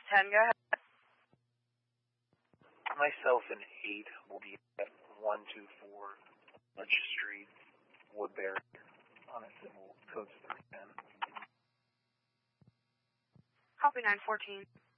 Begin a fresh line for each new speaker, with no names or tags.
10, go ahead.
Myself and 8 will be at 124 Ledge Street, Woodbury, on a civil code 310.
Copy 914.